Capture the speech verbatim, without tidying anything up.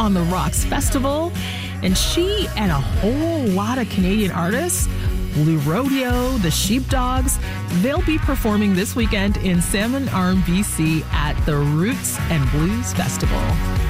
on the Rocks Festival. And she and a whole lot of Canadian artists, Blue Rodeo, the Sheepdogs, they'll be performing this weekend in Salmon Arm, B C at the Roots and Blues Festival.